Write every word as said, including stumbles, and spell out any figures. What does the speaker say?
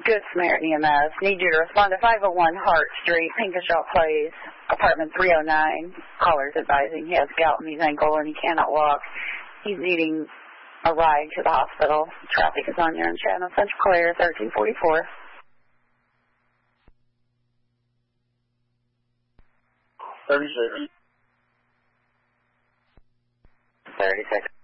Good Samaritan E M S. Need you to respond to five oh one Hart Street, Pinkeshaw Place, apartment three oh nine. Caller's advising he has gout in his ankle and he cannot walk. He's needing a ride to the hospital. Traffic is on your own channel. Central Clear, thirteen forty-four. thirty-six. thirty-six.